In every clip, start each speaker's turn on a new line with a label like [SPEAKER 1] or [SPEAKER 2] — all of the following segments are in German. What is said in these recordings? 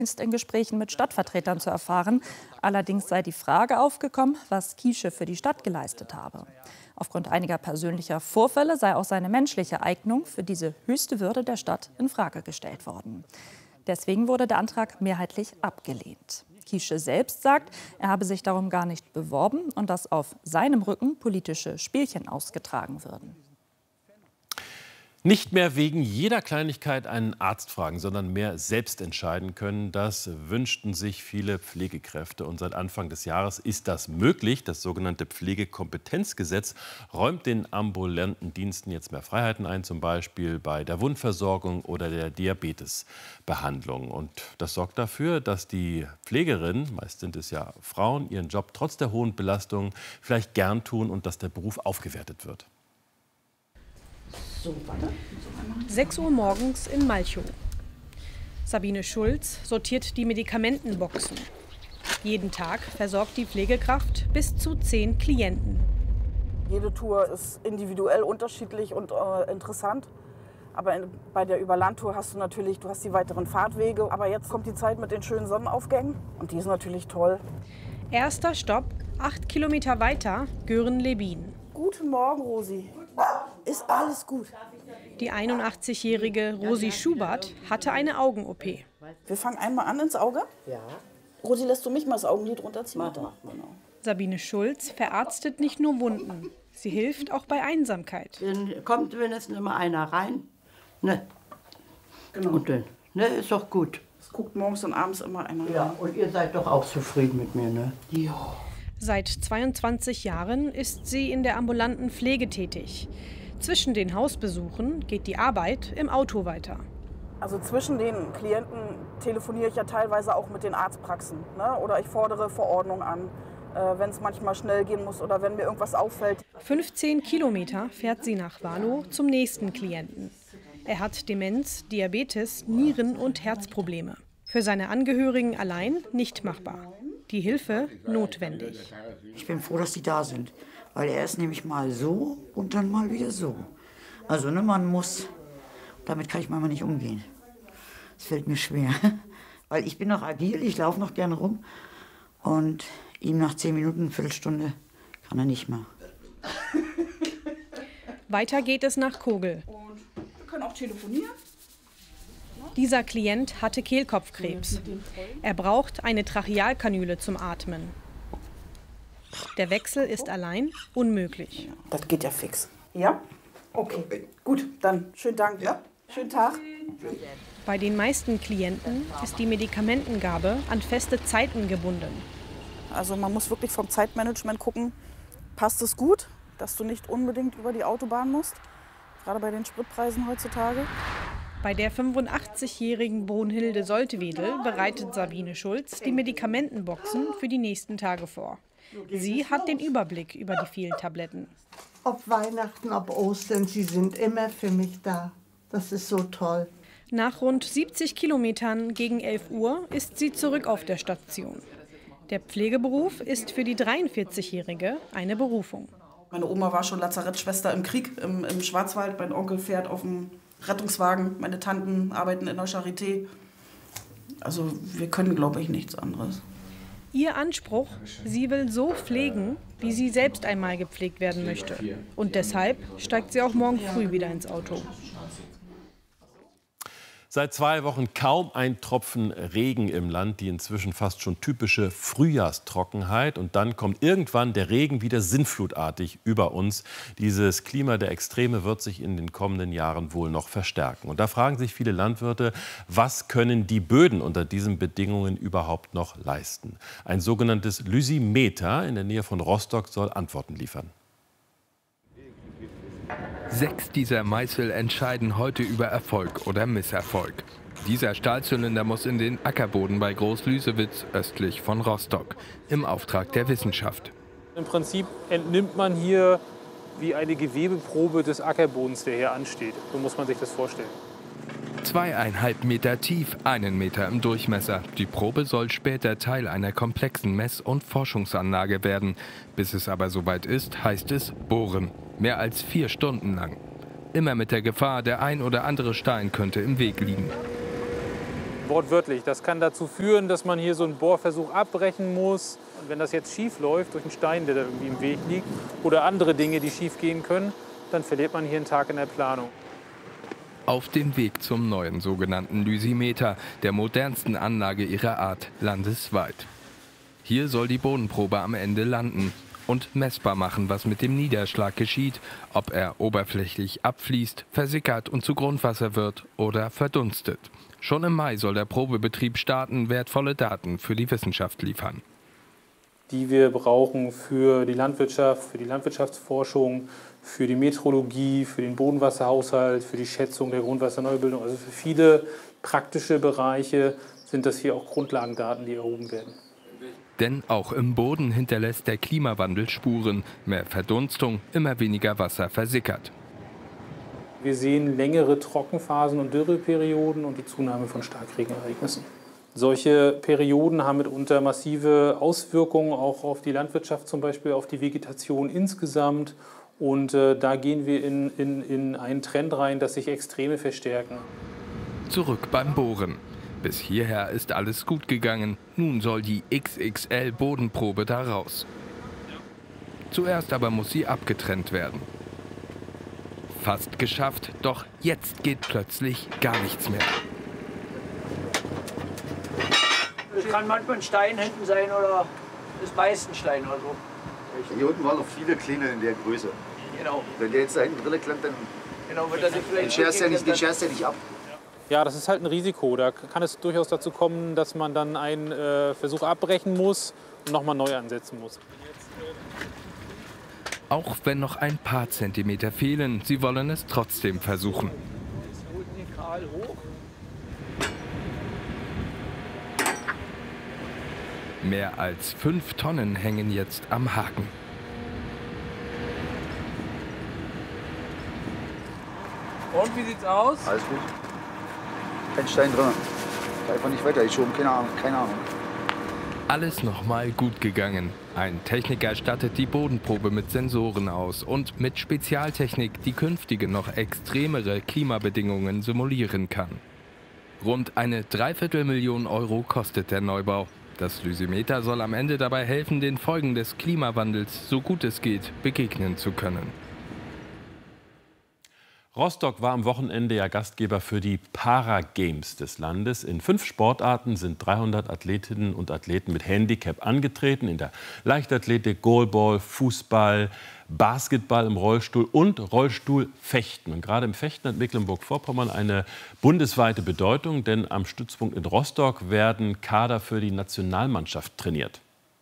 [SPEAKER 1] ist in Gesprächen mit Stadtvertretern zu erfahren. Allerdings sei die Frage aufgekommen, was Kiesche für die Stadt geleistet habe. Aufgrund einiger persönlicher Vorfälle sei auch seine menschliche Eignung für diese höchste Würde der Stadt in Frage gestellt worden. Deswegen wurde der Antrag mehrheitlich abgelehnt. Kiesche selbst sagt, er habe sich darum gar nicht beworben und dass auf seinem Rücken politische Spielchen ausgetragen würden.
[SPEAKER 2] Nicht mehr wegen jeder Kleinigkeit einen Arzt fragen, sondern mehr selbst entscheiden können. Das wünschten sich viele Pflegekräfte. Und seit Anfang des Jahres ist das möglich. Das sogenannte Pflegekompetenzgesetz räumt den ambulanten Diensten jetzt mehr Freiheiten ein, zum Beispiel bei der Wundversorgung oder der Diabetesbehandlung. Und das sorgt dafür, dass die Pflegerinnen, meist sind es ja Frauen, ihren Job trotz der hohen Belastung vielleicht gern tun und dass der Beruf aufgewertet wird.
[SPEAKER 3] 6 Uhr morgens in Malchow. Sabine Schulz sortiert die Medikamentenboxen. Jeden Tag versorgt die Pflegekraft bis zu 10 Klienten.
[SPEAKER 4] Jede Tour ist individuell unterschiedlich und interessant. Aber bei der Überlandtour hast du die weiteren Fahrtwege. Aber jetzt kommt die Zeit mit den schönen Sonnenaufgängen und die ist natürlich toll.
[SPEAKER 3] Erster Stopp, 8 Kilometer weiter, Göhren-Lebin.
[SPEAKER 4] Guten Morgen, Rosi. Ist alles gut?
[SPEAKER 3] Die 81-jährige Rosi Schubert hatte eine Augen-OP.
[SPEAKER 4] Wir fangen einmal an ins Auge. Ja. Rosi, lässt du mich mal das Augenlid runterziehen? Genau.
[SPEAKER 3] Sabine Schulz verarztet nicht nur Wunden. Sie hilft auch bei Einsamkeit.
[SPEAKER 5] Dann kommt wenigstens immer einer rein. Ne.
[SPEAKER 4] Genau.
[SPEAKER 5] Und dann, ne, ist doch gut.
[SPEAKER 4] Es guckt morgens und abends immer einer rein.
[SPEAKER 5] Ja, und ihr seid doch auch zufrieden mit mir, ne? Ja.
[SPEAKER 3] Seit 22 Jahren ist sie in der ambulanten Pflege tätig. Zwischen den Hausbesuchen geht die Arbeit im Auto weiter.
[SPEAKER 4] Also zwischen den Klienten telefoniere ich ja teilweise auch mit den Arztpraxen. Ne? Oder ich fordere Verordnungen an, wenn es manchmal schnell gehen muss oder wenn mir irgendwas auffällt.
[SPEAKER 3] 15 Kilometer fährt sie nach Wahlow zum nächsten Klienten. Er hat Demenz, Diabetes, Nieren- und Herzprobleme. Für seine Angehörigen allein nicht machbar. Die Hilfe notwendig.
[SPEAKER 6] Ich bin froh, dass die da sind, weil er ist nämlich mal so und dann mal wieder so. Also ne, man muss, damit kann ich manchmal nicht umgehen. Es fällt mir schwer, weil ich bin noch agil, ich laufe noch gerne rum und ihm nach 10 Minuten, eine Viertelstunde kann er nicht mehr.
[SPEAKER 3] Weiter geht es nach Kogel.
[SPEAKER 4] Und wir können auch telefonieren.
[SPEAKER 3] Dieser Klient hatte Kehlkopfkrebs. Er braucht eine Trachealkanüle zum Atmen. Der Wechsel ist allein unmöglich.
[SPEAKER 4] Das geht ja fix. Ja? Okay. Gut, dann schönen Dank. Ja? Schönen Tag.
[SPEAKER 3] Bei den meisten Klienten ist die Medikamentengabe an feste Zeiten gebunden.
[SPEAKER 4] Also man muss wirklich vom Zeitmanagement gucken, passt es gut, dass du nicht unbedingt über die Autobahn musst, gerade bei den Spritpreisen heutzutage.
[SPEAKER 3] Bei der 85-jährigen Brunhilde Soltwedel bereitet Sabine Schulz die Medikamentenboxen für die nächsten Tage vor. Sie hat den Überblick über die vielen Tabletten.
[SPEAKER 7] Ob Weihnachten, ob Ostern, sie sind immer für mich da. Das ist so toll.
[SPEAKER 3] Nach rund 70 Kilometern gegen 11 Uhr ist sie zurück auf der Station. Der Pflegeberuf ist für die 43-Jährige eine Berufung.
[SPEAKER 4] Meine Oma war schon Lazarettschwester im Krieg im Schwarzwald. Mein Onkel fährt auf dem Rettungswagen. Meine Tanten arbeiten in der Charité. Also wir können, glaube ich, nichts anderes.
[SPEAKER 3] Ihr Anspruch, sie will so pflegen, wie sie selbst einmal gepflegt werden möchte. Und deshalb steigt sie auch morgen früh wieder ins Auto.
[SPEAKER 2] Seit 2 Wochen kaum ein Tropfen Regen im Land, die inzwischen fast schon typische Frühjahrstrockenheit. Und dann kommt irgendwann der Regen wieder sinnflutartig über uns. Dieses Klima der Extreme wird sich in den kommenden Jahren wohl noch verstärken. Und da fragen sich viele Landwirte, was können die Böden unter diesen Bedingungen überhaupt noch leisten? Ein sogenanntes Lysimeter in der Nähe von Rostock soll Antworten liefern.
[SPEAKER 8] 6 dieser Meißel entscheiden heute über Erfolg oder Misserfolg. Dieser Stahlzylinder muss in den Ackerboden bei Groß-Lüsewitz östlich von Rostock im Auftrag der Wissenschaft.
[SPEAKER 9] Im Prinzip entnimmt man hier wie eine Gewebeprobe des Ackerbodens, der hier ansteht. So muss man sich das vorstellen.
[SPEAKER 8] 2,5 Meter tief, 1 Meter im Durchmesser. Die Probe soll später Teil einer komplexen Mess- und Forschungsanlage werden. Bis es aber soweit ist, heißt es bohren. Mehr als 4 Stunden lang. Immer mit der Gefahr, der ein oder andere Stein könnte im Weg liegen.
[SPEAKER 9] wortwörtlich. Das kann dazu führen, dass man hier so einen Bohrversuch abbrechen muss. Und wenn das jetzt schief läuft, durch einen Stein, der da irgendwie im Weg liegt, oder andere Dinge, die schief gehen können, dann verliert man hier einen Tag in der Planung.
[SPEAKER 8] Auf dem Weg zum neuen sogenannten Lysimeter, der modernsten Anlage ihrer Art landesweit. Hier soll die Bodenprobe am Ende landen und messbar machen, was mit dem Niederschlag geschieht, ob er oberflächlich abfließt, versickert und zu Grundwasser wird oder verdunstet. Schon im Mai soll der Probebetrieb starten, wertvolle Daten für die Wissenschaft liefern.
[SPEAKER 9] Die wir brauchen für die Landwirtschaft, für die Landwirtschaftsforschung, für die Metrologie, für den Bodenwasserhaushalt, für die Schätzung der Grundwasserneubildung. Also für viele praktische Bereiche sind das hier auch Grundlagendaten, die erhoben werden.
[SPEAKER 8] Denn auch im Boden hinterlässt der Klimawandel Spuren. Mehr Verdunstung, immer weniger Wasser versickert.
[SPEAKER 9] Wir sehen längere Trockenphasen und Dürreperioden und die Zunahme von Starkregenereignissen. Solche Perioden haben mitunter massive Auswirkungen auch auf die Landwirtschaft, zum Beispiel auf die Vegetation insgesamt. Und da gehen wir in einen Trend rein, dass sich Extreme verstärken.
[SPEAKER 8] Zurück beim Bohren. Bis hierher ist alles gut gegangen. Nun soll die XXL-Bodenprobe da raus. Zuerst aber muss sie abgetrennt werden. Fast geschafft, doch jetzt geht plötzlich gar nichts mehr.
[SPEAKER 10] Es kann manchmal ein Stein hinten sein oder das meiste ein Stein oder so.
[SPEAKER 11] Hier unten waren noch viele kleine in der Größe.
[SPEAKER 10] Genau.
[SPEAKER 11] Wenn der jetzt da hinten drin klemmt, dann
[SPEAKER 10] genau, wird das vielleicht
[SPEAKER 11] scherst ja nicht ab.
[SPEAKER 9] Ja, das ist halt ein Risiko. Da kann es durchaus dazu kommen, dass man dann einen Versuch abbrechen muss und nochmal neu ansetzen muss.
[SPEAKER 8] Auch wenn noch ein paar Zentimeter fehlen, sie wollen es trotzdem versuchen. Mehr als 5 Tonnen hängen jetzt am Haken.
[SPEAKER 10] Und wie sieht's aus?
[SPEAKER 11] Alles gut. Kein Stein drin. Einfach nicht weiter geschoben, keine Ahnung.
[SPEAKER 8] Alles nochmal gut gegangen. Ein Techniker stattet die Bodenprobe mit Sensoren aus und mit Spezialtechnik, die künftige noch extremere Klimabedingungen simulieren kann. Rund eine Dreiviertelmillion Euro kostet der Neubau. Das Lysimeter soll am Ende dabei helfen, den Folgen des Klimawandels, so gut es geht, begegnen zu können.
[SPEAKER 2] Rostock war am Wochenende ja Gastgeber für die Para-Games des Landes. In 5 Sportarten sind 300 Athletinnen und Athleten mit Handicap angetreten. In der Leichtathletik, Goalball, Fußball, Basketball im Rollstuhl und Rollstuhlfechten. Und gerade im Fechten hat Mecklenburg-Vorpommern eine bundesweite Bedeutung, denn am Stützpunkt in Rostock werden Kader für die Nationalmannschaft trainiert.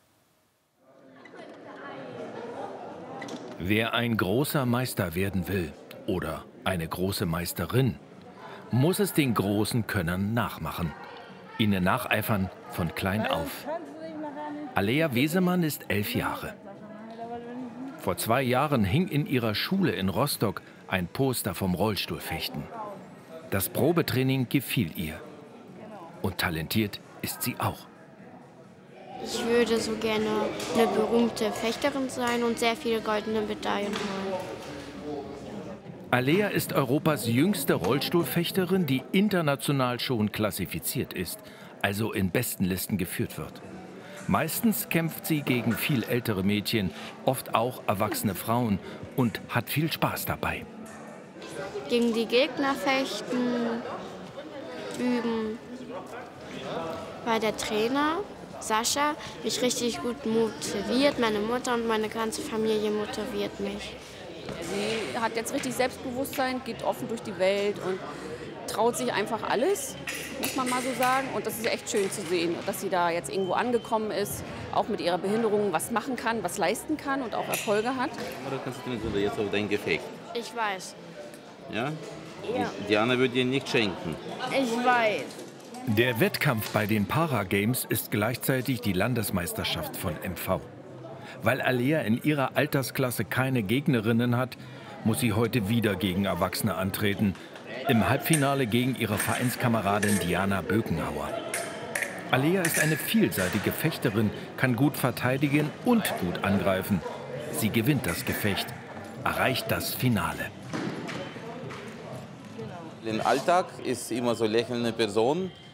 [SPEAKER 12] Wer ein großer Meister werden will oder eine große Meisterin, muss es den großen Könnern nachmachen, ihnen nacheifern von klein auf. Alea Wesemann ist 11 Jahre. Vor 2 Jahren hing in ihrer Schule in Rostock ein Poster vom Rollstuhlfechten. Das Probetraining gefiel ihr. Und talentiert ist sie auch.
[SPEAKER 13] Ich würde so gerne eine berühmte Fechterin sein und sehr viele goldene Medaillen holen.
[SPEAKER 12] Alea ist Europas jüngste Rollstuhlfechterin, die international schon klassifiziert ist, also in Bestenlisten geführt wird. Meistens kämpft sie gegen viel ältere Mädchen, oft auch erwachsene Frauen und hat viel Spaß dabei.
[SPEAKER 13] Gegen die Gegner fechten, üben. Weil der Trainer, Sascha, mich richtig gut motiviert. Meine Mutter und meine ganze Familie motiviert mich.
[SPEAKER 14] Sie hat jetzt richtig Selbstbewusstsein, geht offen durch die Welt und traut sich einfach alles, muss man mal so sagen. Und das ist echt schön zu sehen, dass sie da jetzt irgendwo angekommen ist, auch mit ihrer Behinderung was machen kann, was leisten kann und auch Erfolge hat.
[SPEAKER 15] Du konzentrierst dich jetzt auf dein Gefecht.
[SPEAKER 13] Ich weiß.
[SPEAKER 15] Ja?
[SPEAKER 13] Ja.
[SPEAKER 15] Diana wird dir nicht schenken.
[SPEAKER 13] Ich weiß.
[SPEAKER 12] Der Wettkampf bei den Para-Games ist gleichzeitig die Landesmeisterschaft von MV. Weil Alea in ihrer Altersklasse keine Gegnerinnen hat, muss sie heute wieder gegen Erwachsene antreten. Im Halbfinale gegen ihre Vereinskameradin Diana Bökenhauer. Alea ist eine vielseitige Fechterin, kann gut verteidigen und gut angreifen. Sie gewinnt das Gefecht, erreicht das Finale.
[SPEAKER 15] Im Alltag ist sie immer so lächelnde Person,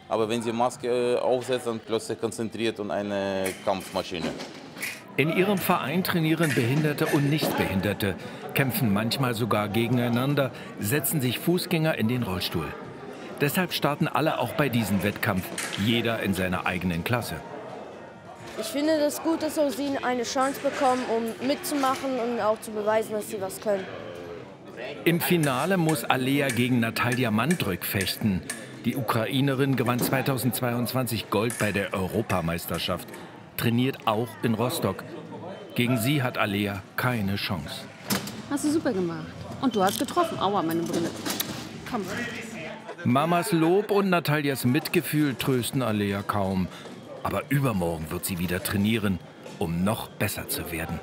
[SPEAKER 15] Aber wenn sie Maske aufsetzt, dann plötzlich konzentriert und eine Kampfmaschine.
[SPEAKER 12] In ihrem Verein trainieren Behinderte und Nichtbehinderte, kämpfen manchmal sogar gegeneinander, setzen sich Fußgänger in den Rollstuhl. Deshalb starten alle auch bei diesem Wettkampf, jeder in seiner eigenen Klasse.
[SPEAKER 16] Ich finde das gut, dass auch sie eine Chance bekommen, um mitzumachen und auch zu beweisen, dass sie was können.
[SPEAKER 12] Im Finale muss Alea gegen Natalia Mandryk fechten. Die Ukrainerin gewann 2022 Gold bei der Europameisterschaft. Trainiert auch in Rostock. Gegen sie hat Alea keine Chance.
[SPEAKER 14] Hast du super gemacht. Und du hast getroffen. Aua, meine Brille. Komm.
[SPEAKER 12] Mamas Lob und Natalias Mitgefühl trösten Alea kaum. Aber übermorgen wird sie wieder trainieren, um noch besser zu werden.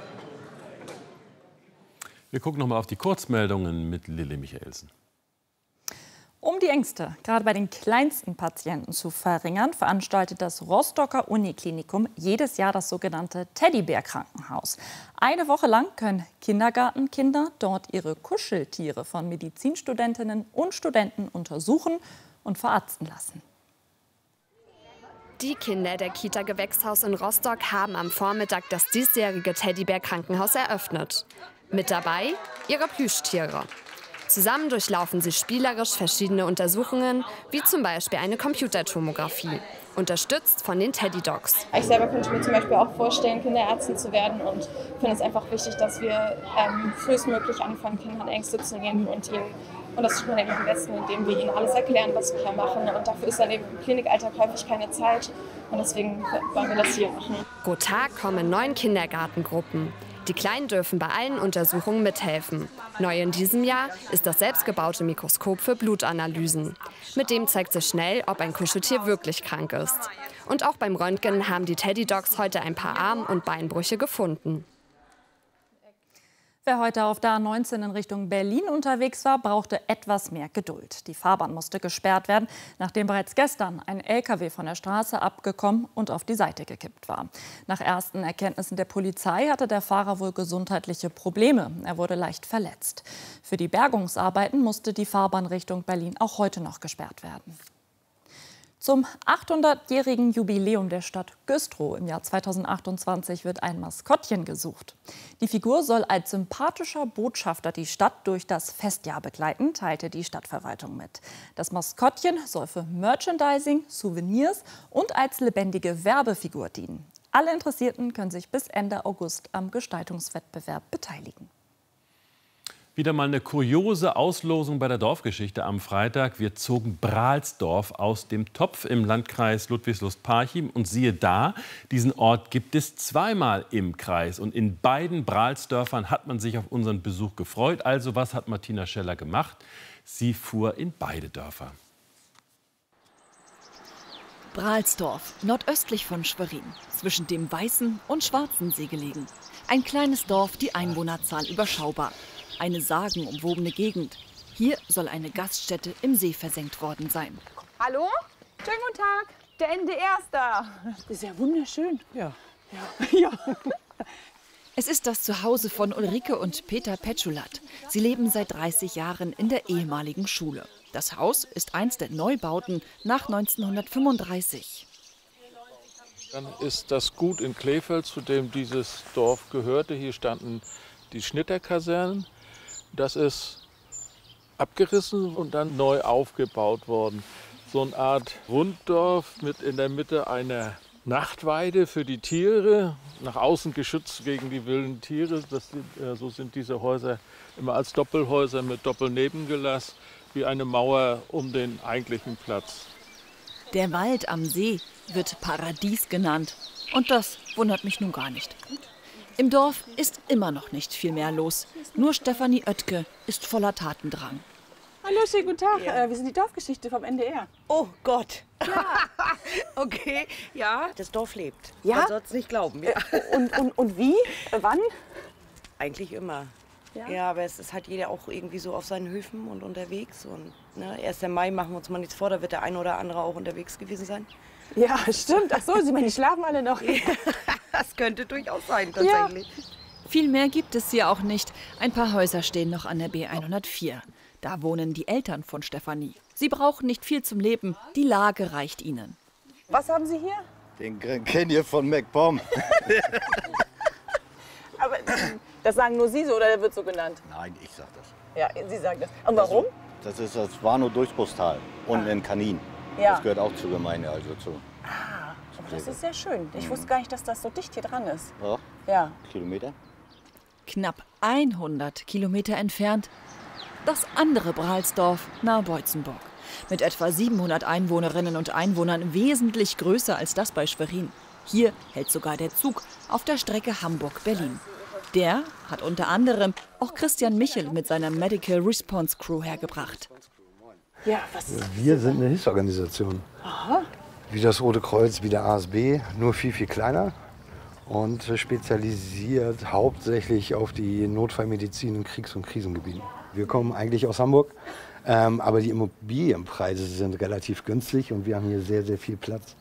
[SPEAKER 2] Wir gucken noch mal auf die Kurzmeldungen mit Lilly Michaelsen.
[SPEAKER 1] Um die Ängste gerade bei den kleinsten Patienten zu verringern, veranstaltet das Rostocker Uniklinikum jedes Jahr das sogenannte Teddybär-Krankenhaus. Eine Woche lang können Kindergartenkinder dort ihre Kuscheltiere von Medizinstudentinnen und Studenten untersuchen und verarzten lassen.
[SPEAKER 17] Die Kinder der Kita Gewächshaus in Rostock haben am Vormittag das diesjährige Teddybär-Krankenhaus eröffnet. Mit dabei ihre Plüschtiere. Zusammen durchlaufen sie spielerisch verschiedene Untersuchungen, wie zum Beispiel eine Computertomographie, unterstützt von den Teddy Dogs.
[SPEAKER 18] Ich selber könnte mir zum Beispiel auch vorstellen, Kinderärztin zu werden und finde es einfach wichtig, dass wir frühestmöglich anfangen, Kindern Ängste zu nehmen und das tut man eben am besten, indem wir ihnen alles erklären, was wir hier machen. Und dafür ist dann eben im Klinikalltag häufig keine Zeit und deswegen wollen wir das hier machen.
[SPEAKER 17] Pro Tag kommen 9 Kindergartengruppen. Die Kleinen dürfen bei allen Untersuchungen mithelfen. Neu in diesem Jahr ist das selbstgebaute Mikroskop für Blutanalysen. Mit dem zeigt sich schnell, ob ein Kuscheltier wirklich krank ist. Und auch beim Röntgen haben die Teddy Dogs heute ein paar Arm- und Beinbrüche gefunden.
[SPEAKER 1] Wer heute auf der A19 in Richtung Berlin unterwegs war, brauchte etwas mehr Geduld. Die Fahrbahn musste gesperrt werden, nachdem bereits gestern ein LKW von der Straße abgekommen und auf die Seite gekippt war. Nach ersten Erkenntnissen der Polizei hatte der Fahrer wohl gesundheitliche Probleme. Er wurde leicht verletzt. Für die Bergungsarbeiten musste die Fahrbahn Richtung Berlin auch heute noch gesperrt werden. Zum 800-jährigen Jubiläum der Stadt Güstrow im Jahr 2028 wird ein Maskottchen gesucht. Die Figur soll als sympathischer Botschafter die Stadt durch das Festjahr begleiten, teilte die Stadtverwaltung mit. Das Maskottchen soll für Merchandising, Souvenirs und als lebendige Werbefigur dienen. Alle Interessierten können sich bis Ende August am Gestaltungswettbewerb beteiligen.
[SPEAKER 2] Wieder mal eine kuriose Auslosung bei der Dorfgeschichte am Freitag. Wir zogen Brahlsdorf aus dem Topf im Landkreis Ludwigslust-Parchim. Und siehe da, diesen Ort gibt es zweimal im Kreis. Und in beiden Brahlsdörfern hat man sich auf unseren Besuch gefreut. Also was hat Martina Scheller gemacht? Sie fuhr in beide Dörfer.
[SPEAKER 19] Brahlsdorf, nordöstlich von Schwerin, zwischen dem Weißen und Schwarzen See gelegen. Ein kleines Dorf, die Einwohnerzahl überschaubar. Eine sagenumwobene Gegend. Hier soll eine Gaststätte im See versenkt worden sein.
[SPEAKER 20] Hallo? Schönen guten Tag. Der NDR ist da. Das ist ja wunderschön. Ja.
[SPEAKER 19] Es ist das Zuhause von Ulrike und Peter Petschulat. Sie leben seit 30 Jahren in der ehemaligen Schule. Das Haus ist eins der Neubauten nach 1935.
[SPEAKER 21] Dann ist das Gut in Kleefeld, zu dem dieses Dorf gehörte. Hier standen die Schnitterkasernen. Das ist abgerissen und dann neu aufgebaut worden. So eine Art Runddorf mit in der Mitte einer Nachtweide für die Tiere, nach außen geschützt gegen die wilden Tiere. So sind diese Häuser immer als Doppelhäuser mit Doppelnebengelass, wie eine Mauer um den eigentlichen Platz.
[SPEAKER 19] Der Wald am See wird Paradies genannt. Und das wundert mich nun gar nicht. Im Dorf ist immer noch nicht viel mehr los. Nur Stefanie Oetke ist voller Tatendrang.
[SPEAKER 20] Hallo, schönen guten Tag. Wir sind die Dorfgeschichte vom NDR.
[SPEAKER 22] Oh Gott.
[SPEAKER 20] Ja.
[SPEAKER 22] Okay, ja, das Dorf lebt.
[SPEAKER 20] Ja?
[SPEAKER 22] Man soll es nicht glauben. Ja.
[SPEAKER 20] Und wie? Wann?
[SPEAKER 22] Eigentlich immer.
[SPEAKER 20] Ja?
[SPEAKER 22] Ja, aber es hat jeder auch irgendwie so auf seinen Höfen und unterwegs. Und 1. Mai machen wir uns mal nichts vor, da wird der eine oder andere auch unterwegs gewesen sein.
[SPEAKER 20] Ja, stimmt. Ach so, Sie meinen, die schlafen alle noch.
[SPEAKER 22] Das könnte durchaus sein, tatsächlich.
[SPEAKER 19] Ja. Viel mehr gibt es hier auch nicht. Ein paar Häuser stehen noch an der B104. Da wohnen die Eltern von Stefanie. Sie brauchen nicht viel zum Leben, die Lage reicht ihnen.
[SPEAKER 20] Was haben Sie hier?
[SPEAKER 5] Den Grand Canyon von MacPom.
[SPEAKER 20] Aber das sagen nur Sie so oder der wird so genannt?
[SPEAKER 5] Nein, ich sag das.
[SPEAKER 20] Ja, Sie sagen das. Und warum?
[SPEAKER 5] Das ist das Warnow-Durchbruchstal und in Kanin.
[SPEAKER 20] Ja.
[SPEAKER 5] Das gehört auch zur Gemeinde, also zu.
[SPEAKER 20] Ah, aber das ist sehr schön. Ich wusste gar nicht, dass das so dicht hier dran ist.
[SPEAKER 5] Ja.
[SPEAKER 20] Ja.
[SPEAKER 5] Kilometer.
[SPEAKER 19] Knapp 100 Kilometer entfernt das andere Bralsdorf nahe Boitzenburg. Mit etwa 700 Einwohnerinnen und Einwohnern wesentlich größer als das bei Schwerin. Hier hält sogar der Zug auf der Strecke Hamburg-Berlin. Der hat unter anderem auch Christian Michel mit seiner Medical Response Crew hergebracht.
[SPEAKER 20] Ja, was ist das?
[SPEAKER 6] Wir sind eine Hilfsorganisation.
[SPEAKER 20] Aha.
[SPEAKER 6] Wie das Rote Kreuz, wie der ASB, nur viel, viel kleiner. Und spezialisiert hauptsächlich auf die Notfallmedizin in Kriegs- und Krisengebieten. Wir kommen eigentlich aus Hamburg, aber die Immobilienpreise sind relativ günstig und wir haben hier sehr, sehr viel Platz.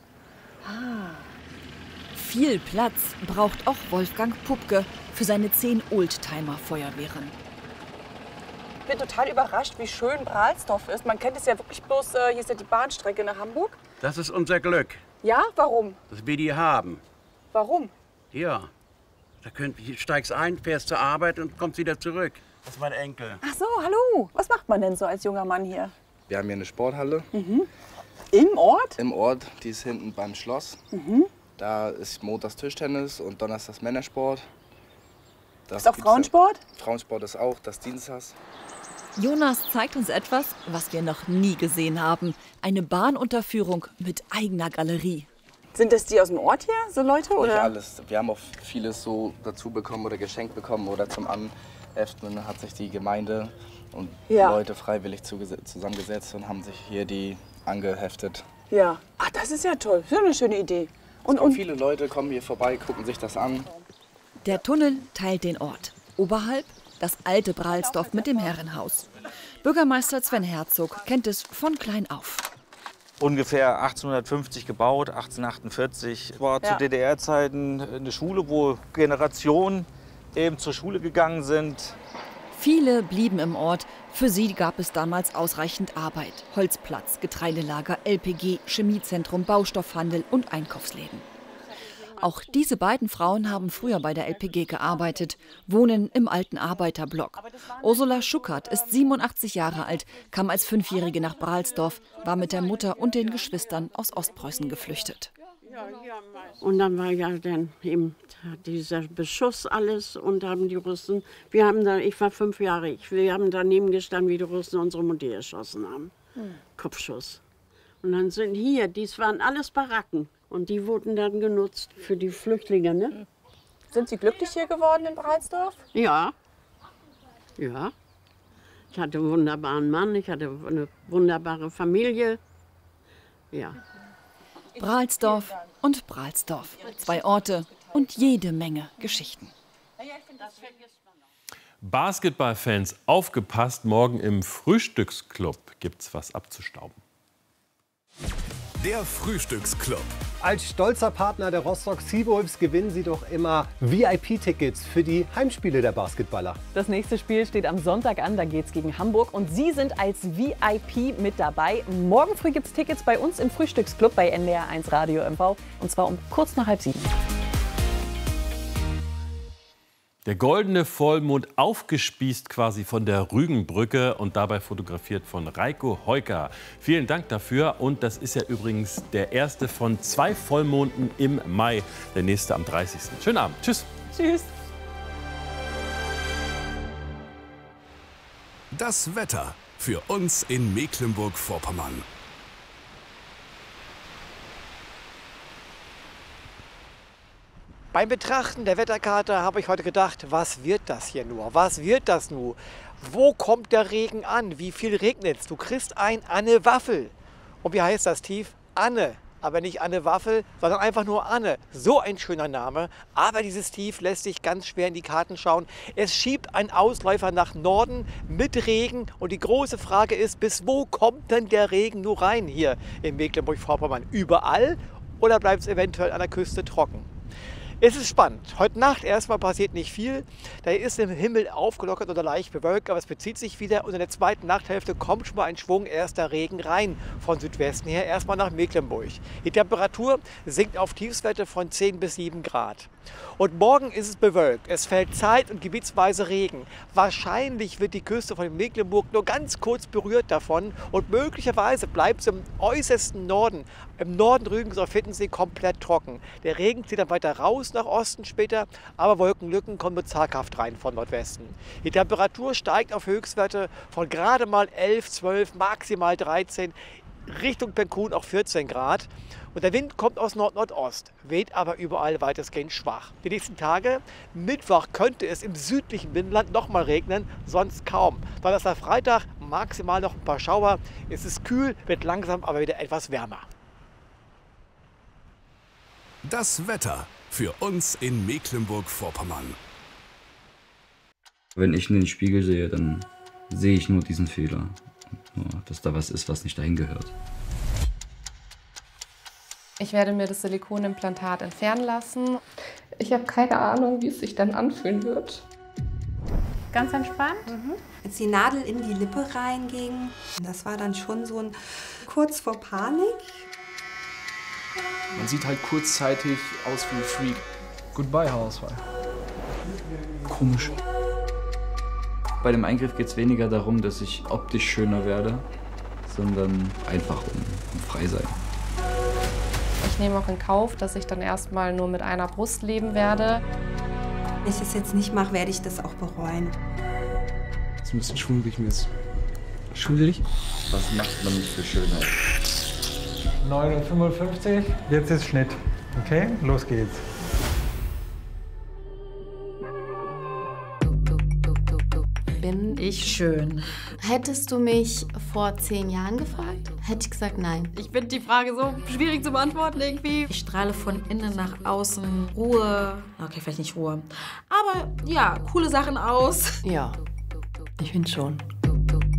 [SPEAKER 19] Viel Platz braucht auch Wolfgang Pupke für seine 10 Oldtimer-Feuerwehren.
[SPEAKER 20] Ich bin total überrascht, wie schön Bralsdorf ist. Man kennt es ja wirklich bloß, hier ist ja die Bahnstrecke nach Hamburg.
[SPEAKER 23] Das ist unser Glück,
[SPEAKER 20] Ja, warum?
[SPEAKER 23] dass wir die haben.
[SPEAKER 20] Warum?
[SPEAKER 23] Ja, steigst ein, fährst zur Arbeit und kommst wieder zurück. Das ist mein Enkel.
[SPEAKER 20] Ach so, hallo. Was macht man denn so als junger Mann hier?
[SPEAKER 24] Wir haben hier eine Sporthalle.
[SPEAKER 20] Im Ort?
[SPEAKER 24] Im Ort, die ist hinten beim Schloss. Da ist montags Tischtennis und donnerstags Männersport.
[SPEAKER 20] Ist auch Frauensport?
[SPEAKER 24] Frauensport ist auch, das Dienstags.
[SPEAKER 19] Jonas zeigt uns etwas, was wir noch nie gesehen haben. Eine Bahnunterführung mit eigener Galerie.
[SPEAKER 20] Sind das die aus dem Ort hier, so Leute? Oder?
[SPEAKER 24] Nicht alles. Wir haben auch vieles so dazu bekommen oder geschenkt bekommen oder zum Anheften. Hat sich die Gemeinde und Leute freiwillig zusammengesetzt und haben sich hier die angeheftet.
[SPEAKER 20] Ja. Ach, das ist ja toll. Das ist eine schöne Idee.
[SPEAKER 24] Und viele Leute kommen hier vorbei, gucken sich das an.
[SPEAKER 19] Der Tunnel teilt den Ort. Oberhalb das alte Bralsdorf mit dem Herrenhaus. Bürgermeister Sven Herzog kennt es von klein auf.
[SPEAKER 25] Ungefähr 1850 gebaut, 1848. War zu DDR-Zeiten eine Schule, wo Generationen eben zur Schule gegangen sind.
[SPEAKER 19] Viele blieben im Ort. Für sie gab es damals ausreichend Arbeit. Holzplatz, Getreidelager, LPG, Chemiezentrum, Baustoffhandel und Einkaufsläden. Auch diese beiden Frauen haben früher bei der LPG gearbeitet, wohnen im alten Arbeiterblock. Ursula Schuckert ist 87 Jahre alt, kam als 5-Jährige nach Bralsdorf, war mit der Mutter und den Geschwistern aus Ostpreußen geflüchtet.
[SPEAKER 26] Und dann war ja dann eben dieser Beschuss alles und haben die Russen, ich war 5 Jahre, wir haben daneben gestanden, wie die Russen unsere Mutter erschossen haben. Kopfschuss. Und dann sind hier, dies waren alles Baracken. Und die wurden dann genutzt für die Flüchtlinge, ne?
[SPEAKER 20] Sind Sie glücklich hier geworden in Bralsdorf?
[SPEAKER 26] Ja. Ja. Ich hatte einen wunderbaren Mann, ich hatte eine wunderbare Familie. Ja.
[SPEAKER 19] Bralsdorf und Bralsdorf. 2 Orte und jede Menge Geschichten.
[SPEAKER 2] Basketballfans, aufgepasst, morgen im Frühstücksclub gibt's was abzustauben.
[SPEAKER 27] Der Frühstücksclub.
[SPEAKER 28] Als stolzer Partner der Rostock Seawolves gewinnen Sie doch immer VIP-Tickets für die Heimspiele der Basketballer.
[SPEAKER 29] Das nächste Spiel steht am Sonntag an, da geht's gegen Hamburg und Sie sind als VIP mit dabei. Morgen früh gibt's Tickets bei uns im Frühstücksclub bei NDR 1 Radio MV und zwar um kurz nach 6:30.
[SPEAKER 2] Der goldene Vollmond aufgespießt quasi von der Rügenbrücke und dabei fotografiert von Reiko Heuker. Vielen Dank dafür und das ist ja übrigens der erste von 2 Vollmonden im Mai, der nächste am 30. Schönen Abend. Tschüss.
[SPEAKER 29] Tschüss.
[SPEAKER 27] Das Wetter für uns in Mecklenburg-Vorpommern.
[SPEAKER 30] Beim Betrachten der Wetterkarte habe ich heute gedacht, was wird das hier nur? Was wird das nur? Wo kommt der Regen an? Wie viel regnet es? Du kriegst ein Anne Waffel. Und wie heißt das Tief? Anne. Aber nicht Anne Waffel, sondern einfach nur Anne. So ein schöner Name. Aber dieses Tief lässt sich ganz schwer in die Karten schauen. Es schiebt einen Ausläufer nach Norden mit Regen. Und die große Frage ist, bis wo kommt denn der Regen nur rein hier in Mecklenburg-Vorpommern? Überall oder bleibt es eventuell an der Küste trocken? Es ist spannend. Heute Nacht erstmal passiert nicht viel. Da ist im Himmel aufgelockert oder leicht bewölkt, aber es bezieht sich wieder. Und in der zweiten Nachthälfte kommt schon mal ein Schwung erster Regen rein von Südwesten her, erstmal nach Mecklenburg. Die Temperatur sinkt auf Tiefstwerte von 10 bis 7 Grad. Und morgen ist es bewölkt. Es fällt zeit- und gebietsweise Regen. Wahrscheinlich wird die Küste von Mecklenburg nur ganz kurz berührt davon. Und möglicherweise bleibt es im äußersten Norden, im Norden Rügens auf Hiddensee komplett trocken. Der Regen zieht dann weiter raus nach Osten später, aber Wolkenlücken kommen nur zaghaft rein von Nordwesten. Die Temperatur steigt auf Höchstwerte von gerade mal 11, 12, maximal 13, Richtung Penkun auch 14 Grad. Und der Wind kommt aus Nord-Nordost, weht aber überall weitestgehend schwach. Die nächsten Tage, Mittwoch, könnte es im südlichen Binnenland nochmal regnen, sonst kaum. Donnerstag, Freitag maximal noch ein paar Schauer. Es ist kühl, wird langsam aber wieder etwas wärmer.
[SPEAKER 27] Das Wetter für uns in Mecklenburg-Vorpommern.
[SPEAKER 3] Wenn ich in den Spiegel sehe, dann sehe ich nur diesen Fehler. Nur, dass da was ist, was nicht dahin gehört.
[SPEAKER 4] Ich werde mir das Silikonimplantat entfernen lassen.
[SPEAKER 7] Ich habe keine Ahnung, wie es sich dann anfühlen wird.
[SPEAKER 4] Ganz entspannt.
[SPEAKER 8] Als die Nadel in die Lippe reinging, das war dann schon so ein kurz vor Panik.
[SPEAKER 9] Man sieht halt kurzzeitig aus wie ein Freak.
[SPEAKER 10] Goodbye, Haarausfall.
[SPEAKER 3] Komisch. Bei dem Eingriff geht es weniger darum, dass ich optisch schöner werde, sondern einfach um frei sein.
[SPEAKER 4] Ich nehme auch in Kauf, dass ich dann erstmal nur mit einer Brust leben werde.
[SPEAKER 8] Wenn ich das jetzt nicht mache, werde ich das auch bereuen.
[SPEAKER 10] Das ist ein bisschen schwummrig mir ist. Schwierig.
[SPEAKER 3] Was macht man nicht für Schönheit?
[SPEAKER 10] 9:55 Uhr, jetzt ist Schnitt. Okay, los geht's.
[SPEAKER 11] Bin ich schön? Hättest du mich vor 10 Jahren gefragt, hätte ich gesagt nein. Ich finde die Frage so schwierig zu beantworten irgendwie. Ich strahle von innen nach außen Ruhe. Okay, vielleicht nicht Ruhe. Aber ja, coole Sachen aus.
[SPEAKER 4] Ja, ich finde schon.